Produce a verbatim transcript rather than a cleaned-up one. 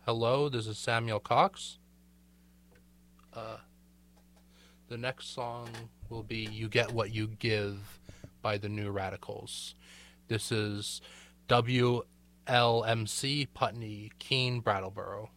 Hello, this is Samuel Cox. Uh, the next song will be You Get What You Give by the New Radicals. This is W L M C, Putney, Keene, Brattleboro.